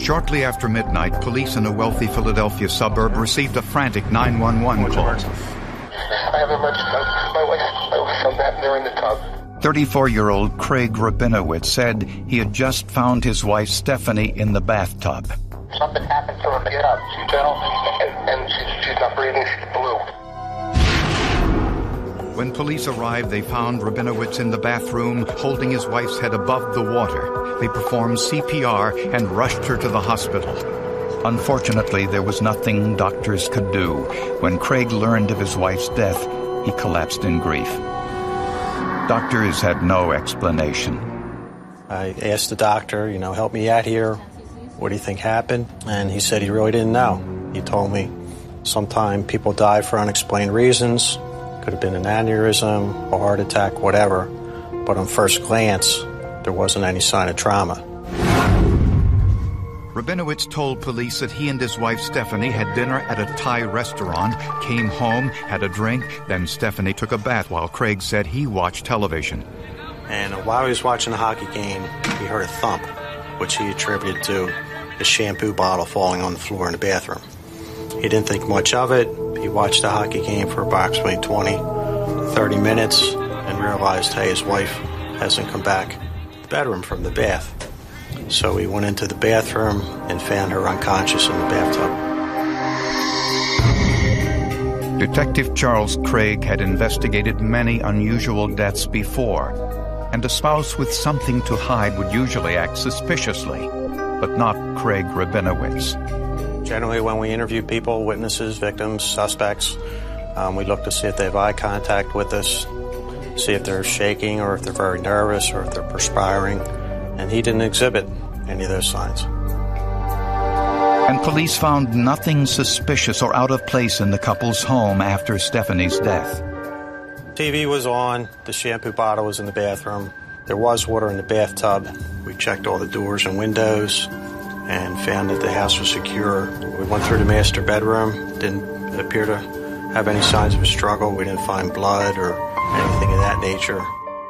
Shortly after midnight, police in a wealthy Philadelphia suburb received a frantic 911 call. I have emergency. My wife fell back there in the tub. 34-year-old Craig Rabinowitz said he had just found his wife Stephanie in the bathtub. Something happened to her. Get up. She fell, and she's not breathing. She's blue. When police arrived, they found Rabinowitz in the bathroom, holding his wife's head above the water. They performed CPR and rushed her to the hospital. Unfortunately, there was nothing doctors could do. When Craig learned of his wife's death, he collapsed in grief. Doctors had no explanation. I asked the doctor, help me out here. What do you think happened? And he said he really didn't know. He told me sometimes people die for unexplained reasons. Could have been an aneurysm, a heart attack, whatever. But on first glance, there wasn't any sign of trauma. Rabinowitz told police that he and his wife Stephanie had dinner at a Thai restaurant, came home, had a drink, then Stephanie took a bath while Craig said he watched television. And while he was watching the hockey game, he heard a thump, which he attributed to the shampoo bottle falling on the floor in the bathroom. He didn't think much of it. He watched the hockey game for approximately 20, 30 minutes and realized, hey, his wife hasn't come back to the bedroom from the bath. So he went into the bathroom and found her unconscious in the bathtub. Detective Charles Craig had investigated many unusual deaths before, and a spouse with something to hide would usually act suspiciously, but not Craig Rabinowitz. Generally, when we interview people, witnesses, victims, suspects, we look to see if they have eye contact with us, see if they're shaking or if they're very nervous or if they're perspiring. And he didn't exhibit any of those signs. And police found nothing suspicious or out of place in the couple's home after Stephanie's death. TV was on, the shampoo bottle was in the bathroom, there was water in the bathtub. We checked all the doors and windows and found that the house was secure. We went through the master bedroom, didn't appear to have any signs of a struggle. We didn't find blood or anything of that nature.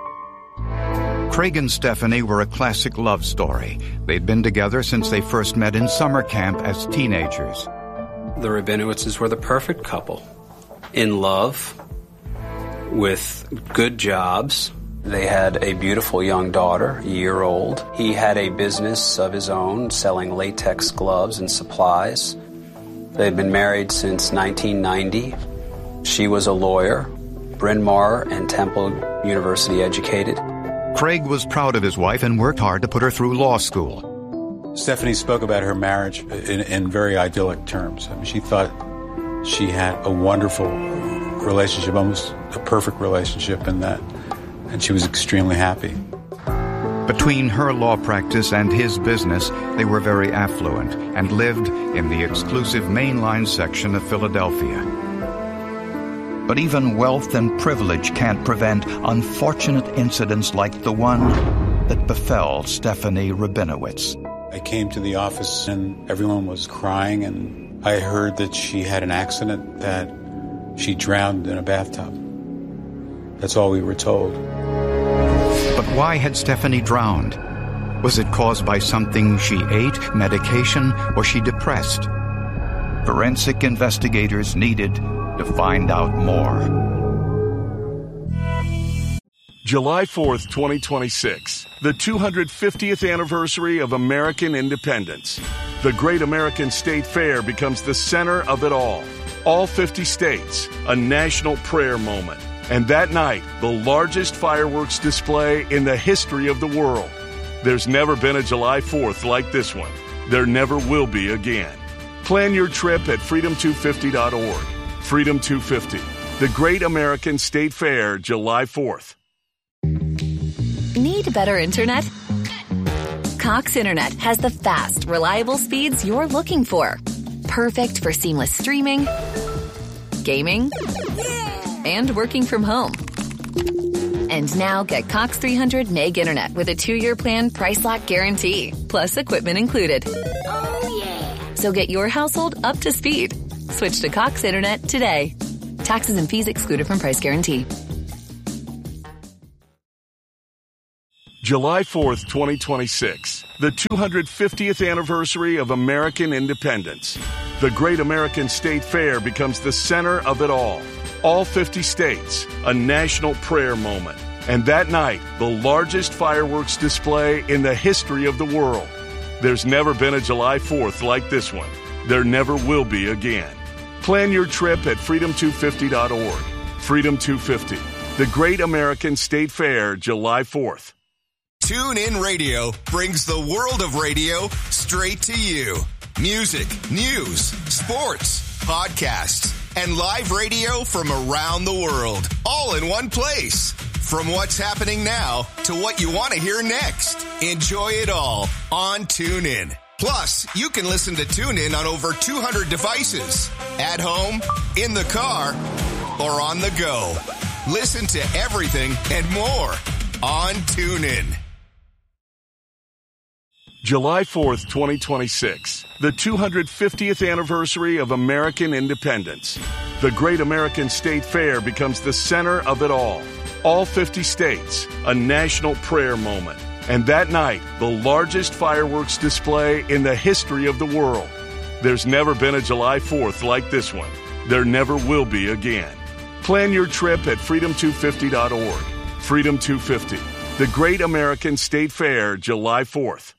Craig and Stephanie were a classic love story. They'd been together since they first met in summer camp as teenagers. The Rabinowitzes were the perfect couple. In love, with good jobs. They had a beautiful young daughter, a year old. He had a business of his own, selling latex gloves and supplies. They'd been married since 1990. She was a lawyer, Bryn Mawr and Temple University educated. Craig was proud of his wife and worked hard to put her through law school. Stephanie spoke about her marriage in very idyllic terms. I mean, she thought she had a wonderful relationship, almost a perfect relationship in that, and she was extremely happy. Between her law practice and his business, they were very affluent and lived in the exclusive mainline section of Philadelphia. But even wealth and privilege can't prevent unfortunate incidents like the one that befell Stephanie Rabinowitz. I came to the office and everyone was crying, and I heard that she had an accident, that she drowned in a bathtub. That's all we were told. But why had Stephanie drowned? Was it caused by something she ate, medication? Was she depressed? Forensic investigators needed to find out more. July 4th, 2026, the 250th anniversary of American independence. The Great American State Fair becomes the center of it all. All 50 states, a national prayer moment. And that night, the largest fireworks display in the history of the world. There's never been a July 4th like this one. There never will be again. Plan your trip at freedom250.org. Freedom 250, the Great American State Fair, July 4th. Need better internet? Cox Internet has the fast, reliable speeds you're looking for. Perfect for seamless streaming, gaming, and working from home. And now get Cox 300 meg internet with a 2-year plan price lock guarantee, plus equipment included. Oh, yeah. So get your household up to speed. Switch to Cox Internet today. Taxes and fees excluded from price guarantee. July 4th, 2026, the 250th anniversary of American independence. The Great American State Fair becomes the center of it all. All 50 states, a national prayer moment. And that night, the largest fireworks display in the history of the world. There's never been a July 4th like this one. There never will be again. Plan your trip at freedom250.org. Freedom 250, the Great American State Fair, July 4th. TuneIn Radio brings the world of radio straight to you. Music, news, sports, podcasts, and live radio from around the world, all in one place. From what's happening now to what you want to hear next. Enjoy it all on TuneIn. Plus, you can listen to TuneIn on over 200 devices. At home, in the car, or on the go. Listen to everything and more on TuneIn. July 4th, 2026, the 250th anniversary of American independence. The Great American State Fair becomes the center of it all. All 50 states, a national prayer moment. And that night, the largest fireworks display in the history of the world. There's never been a July 4th like this one. There never will be again. Plan your trip at freedom250.org. Freedom 250, the Great American State Fair, July 4th.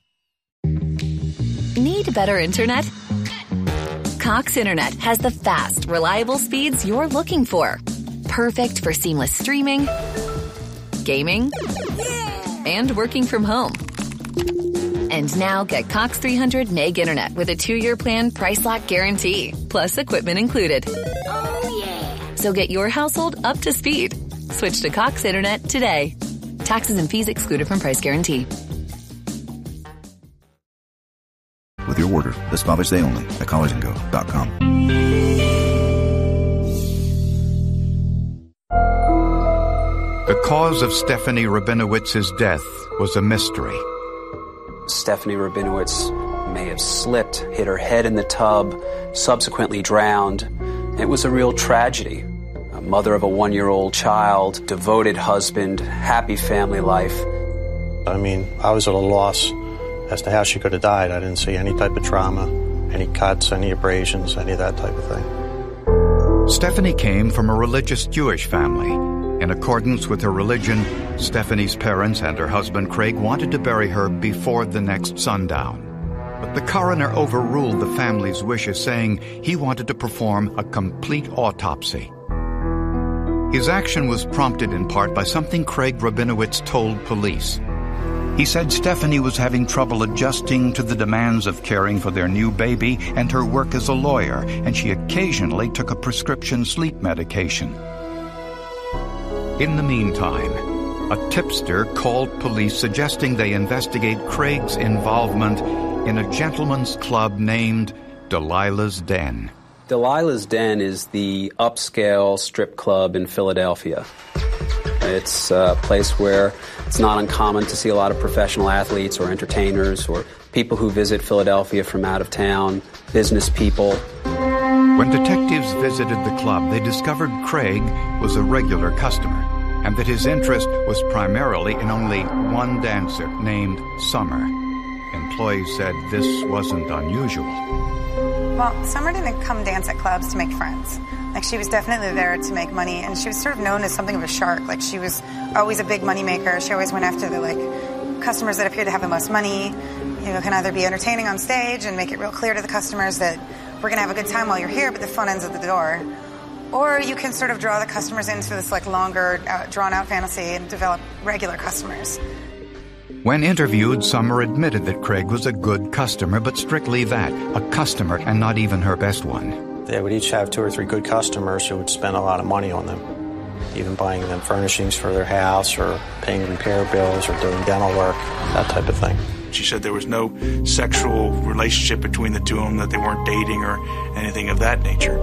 Need better internet? Cox Internet has the fast, reliable speeds you're looking for. Perfect for seamless streaming, gaming, and working from home. And now get Cox 300 meg internet with a 2-year plan price lock guarantee, plus equipment included. Oh, yeah. So get your household up to speed. Switch to Cox Internet today. Taxes and fees excluded from price guarantee. With your order this Father's Day only at collegeandgo.com. The cause of Stephanie Rabinowitz's death was a mystery. Stephanie Rabinowitz may have slipped, hit her head in the tub, subsequently drowned. It was a real tragedy. A mother of a 1-year-old child, devoted husband, happy family life. I mean, I was at a loss as to how she could have died. I didn't see any type of trauma, any cuts, any abrasions, any of that type of thing. Stephanie came from a religious Jewish family. In accordance with her religion, Stephanie's parents and her husband Craig wanted to bury her before the next sundown. But the coroner overruled the family's wishes, saying he wanted to perform a complete autopsy. His action was prompted in part by something Craig Rabinowitz told police. He said Stephanie was having trouble adjusting to the demands of caring for their new baby and her work as a lawyer, and she occasionally took a prescription sleep medication. In the meantime, a tipster called police suggesting they investigate Craig's involvement in a gentleman's club named Delilah's Den. Delilah's Den is the upscale strip club in Philadelphia. It's a place where it's not uncommon to see a lot of professional athletes or entertainers or people who visit Philadelphia from out of town, business people. When detectives visited the club, they discovered Craig was a regular customer and that his interest was primarily in only one dancer named Summer. Employees said this wasn't unusual. Well, Summer didn't come dance at clubs to make friends. Like, she was definitely there to make money, and she was sort of known as something of a shark. Like, she was always a big money maker. She always went after the, customers that appeared to have the most money. You know, can either be entertaining on stage and make it real clear to the customers that we're going to have a good time while you're here, but the fun ends at the door. Or you can sort of draw the customers into this, longer, drawn-out fantasy and develop regular customers. When interviewed, Summer admitted that Craig was a good customer, but strictly that, a customer and not even her best one. They would each have 2 or 3 good customers who would spend a lot of money on them, even buying them furnishings for their house or paying repair bills or doing dental work, that type of thing. She said there was no sexual relationship between the two of them, that they weren't dating or anything of that nature.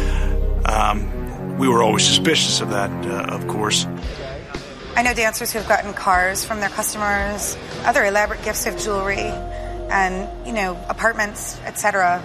We were always suspicious of that, of course. I know dancers who've gotten cars from their customers, other elaborate gifts of jewelry, and, apartments, etc.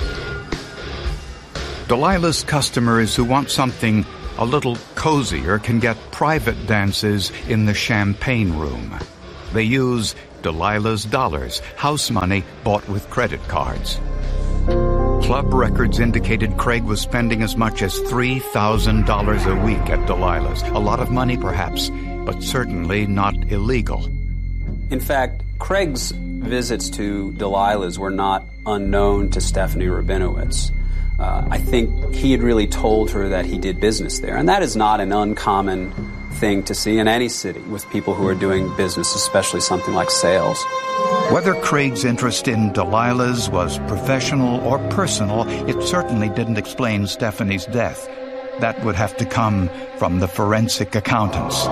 Delilah's customers who want something a little cozier can get private dances in the champagne room. They use Delilah's dollars, house money bought with credit cards. Club records indicated Craig was spending as much as $3,000 a week at Delilah's. A lot of money, perhaps, but certainly not illegal. In fact, Craig's visits to Delilah's were not unknown to Stephanie Rabinowitz. I think he had really told her that he did business there, and that is not an uncommon thing to see in any city with people who are doing business, especially something like sales. Whether Craig's interest in Delilah's was professional or personal, it certainly didn't explain Stephanie's death. That would have to come from the forensic accountants.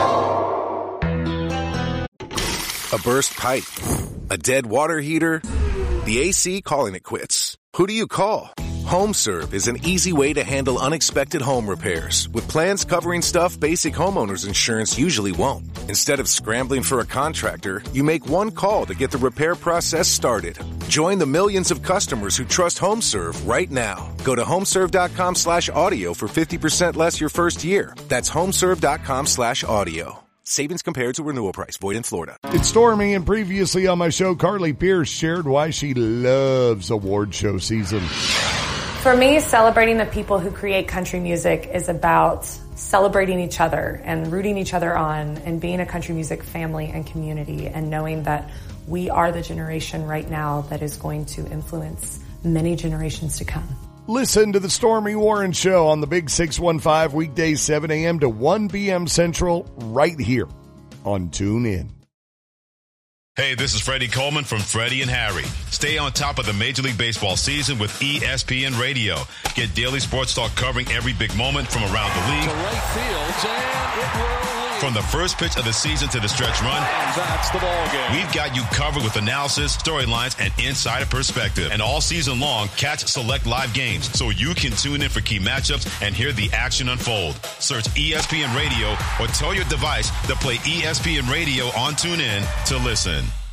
A burst pipe, a dead water heater, the AC calling it quits. Who do you call? HomeServe is an easy way to handle unexpected home repairs with plans covering stuff basic homeowners insurance usually won't. Instead of scrambling for a contractor, you make one call to get the repair process started. Join the millions of customers who trust HomeServe right now. Go to homeserve.com/audio for 50% less your first year. That's homeserve.com/audio. Savings compared to renewal price. Void in Florida. It's Stormy, and previously on my show, Carly Pierce shared why she loves award show season. For me, celebrating the people who create country music is about celebrating each other and rooting each other on and being a country music family and community and knowing that we are the generation right now that is going to influence many generations to come. Listen to the Stormy Warren Show on the Big 615 weekdays 7 a.m. to 1 p.m. Central right here on TuneIn. Hey, this is Freddie Coleman from Freddie and Harry. Stay on top of the Major League Baseball season with ESPN Radio. Get daily sports talk covering every big moment from around the league. To right field, and it will leave. From the first pitch of the season to the stretch run. And that's the ball game. We've got you covered with analysis, storylines, and insider perspective. And all season long, catch select live games so you can tune in for key matchups and hear the action unfold. Search ESPN Radio or tell your device to play ESPN Radio on TuneIn to listen.